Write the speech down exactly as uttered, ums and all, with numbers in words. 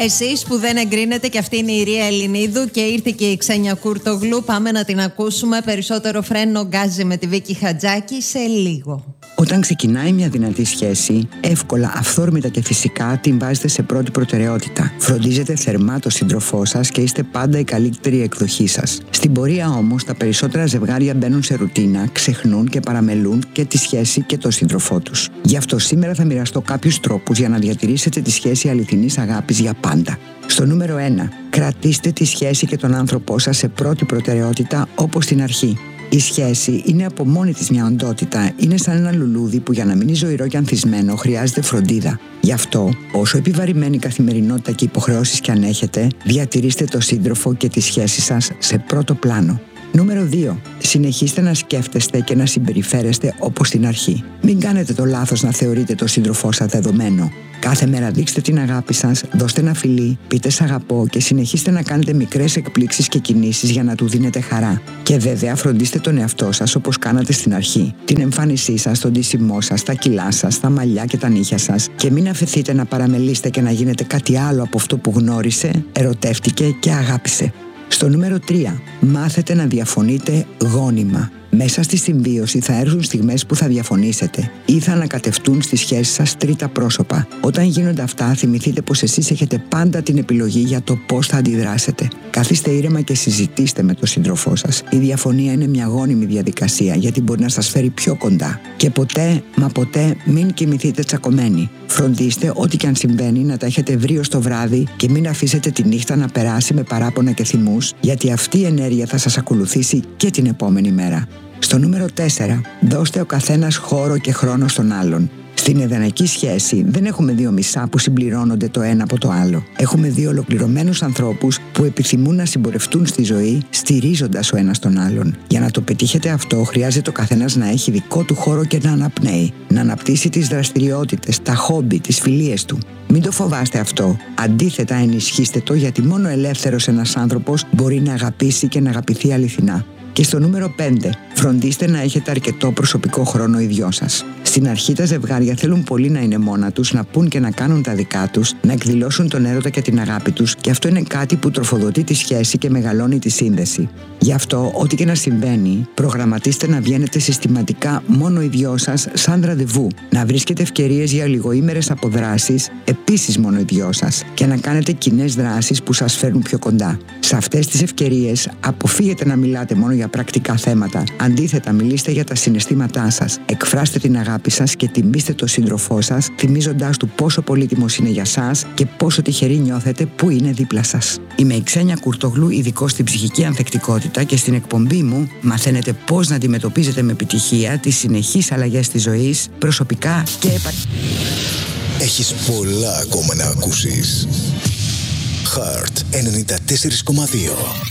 Εσείς που δεν εγκρίνετε, και αυτή είναι η Ρία Ελληνίδου και ήρθε και η Ξένια Κουρτογλου. Πάμε να την ακούσουμε. Περισσότερο φρένο γκάζι με τη Βίκη Χατζάκη σε λίγο. Όταν ξεκινάει μια δυνατή σχέση, εύκολα, αυθόρμητα και φυσικά την βάζετε σε πρώτη προτεραιότητα. Φροντίζετε θερμά το σύντροφό σας και είστε πάντα η καλύτερη εκδοχή σας. Στην πορεία όμως, τα περισσότερα ζευγάρια μπαίνουν σε ρουτίνα, ξεχνούν και παραμελούν και τη σχέση και τον σύντροφό τους. Γι' αυτό σήμερα θα μοιραστώ κάποιους τρόπους για να διατηρήσετε τη σχέση αληθινής αγάπης για πάντα. Στο νούμερο ένα. Κρατήστε τη σχέση και τον άνθρωπό σας σε πρώτη προτεραιότητα όπως στην αρχή. Η σχέση είναι από μόνη της μια οντότητα. Είναι σαν ένα λουλούδι που για να μείνει ζωηρό και ανθισμένο χρειάζεται φροντίδα. Γι' αυτό, όσο επιβαρημένη καθημερινότητα και υποχρεώσεις κι αν έχετε, διατηρήστε το σύντροφο και τη σχέση σας σε πρώτο πλάνο. Νούμερο δύο. Συνεχίστε να σκέφτεστε και να συμπεριφέρεστε όπως στην αρχή. Μην κάνετε το λάθος να θεωρείτε το σύντροφό σας δεδομένο. Κάθε μέρα δείξτε την αγάπη σας, δώστε ένα φιλί, πείτε «σ' αγαπώ» και συνεχίστε να κάνετε μικρές εκπλήξεις και κινήσεις για να του δίνετε χαρά. Και βέβαια φροντίστε τον εαυτό σας όπως κάνατε στην αρχή. Την εμφάνισή σας, τον ντύσιμό σας, τα κιλά σας, τα μαλλιά και τα νύχια σας. Και μην αφηθείτε να παραμελήσετε και να γίνετε κάτι άλλο από αυτό που γνώρισε, ερωτεύτηκε και αγάπησε. Στο νούμερο τρία. Μάθετε να διαφωνείτε γόνιμα. Μέσα στη συμβίωση θα έρθουν στιγμές που θα διαφωνήσετε ή θα ανακατευτούν στη σχέση σας τρίτα πρόσωπα. Όταν γίνονται αυτά, θυμηθείτε πως εσείς έχετε πάντα την επιλογή για το πώς θα αντιδράσετε. Καθίστε ήρεμα και συζητήστε με τον σύντροφό σας. Η διαφωνία είναι μια γόνιμη διαδικασία γιατί μπορεί να σας φέρει πιο κοντά. Και ποτέ, μα ποτέ, μην κοιμηθείτε τσακωμένοι. Φροντίστε ό,τι και αν συμβαίνει να τα έχετε βρει ως το βράδυ και μην αφήσετε τη νύχτα να περάσει με παράπονα και θυμούς, γιατί αυτή η ενέργεια θα σας ακολουθήσει και την επόμενη μέρα. Στο νούμερο τέσσερα. Δώστε ο καθένας χώρο και χρόνο στον άλλον. Στην ιδανική σχέση δεν έχουμε δύο μισά που συμπληρώνονται το ένα από το άλλο. Έχουμε δύο ολοκληρωμένους ανθρώπους που επιθυμούν να συμπορευτούν στη ζωή στηρίζοντας ο ένας τον άλλον. Για να το πετύχετε αυτό, χρειάζεται ο καθένας να έχει δικό του χώρο και να αναπνέει. Να αναπτύσσει τις δραστηριότητες, τα χόμπι, τις φιλίες του. Μην το φοβάστε αυτό. Αντίθετα, ενισχύστε το, γιατί μόνο ελεύθερος ένας άνθρωπος μπορεί να αγαπήσει και να αγαπηθεί αληθινά. Και στο νούμερο πέντε. Φροντίστε να έχετε αρκετό προσωπικό χρόνο οι δυο σας. Στην αρχή τα ζευγάρια θέλουν πολύ να είναι μόνα τους, να πούν και να κάνουν τα δικά τους, να εκδηλώσουν τον έρωτα και την αγάπη τους, και αυτό είναι κάτι που τροφοδοτεί τη σχέση και μεγαλώνει τη σύνδεση. Γι' αυτό, ό,τι και να συμβαίνει, προγραμματίστε να βγαίνετε συστηματικά μόνο οι δυο σας σαν ραντεβού, να βρίσκετε ευκαιρίες για λιγοήμερες αποδράσεις, επίσης μόνο οι δυο σας, και να κάνετε κοινές δράσεις που σας φέρνουν πιο κοντά. Σε αυτές τις ευκαιρίες, αποφύγετε να μιλάτε μόνο για πρακτικά θέματα. Αντίθετα, μιλήστε για τα συναισθήματά σας. Εκφράστε την αγάπη σας και τιμήστε τον σύντροφό σας, θυμίζοντάς του πόσο πολύτιμος είναι για σας και πόσο τυχεροί νιώθετε που είναι δίπλα σας. Είμαι η Ξένια Κουρτογλου, ειδικός στην ψυχική ανθεκτικότητα, και στην εκπομπή μου μαθαίνετε πώς να αντιμετωπίζετε με επιτυχία τις συνεχείς αλλαγές της ζωής, προσωπικά και επαγγελματικά. Έχεις πολλά ακόμα να ακούσεις. Heart ενενήντα τέσσερα κόμμα δύο.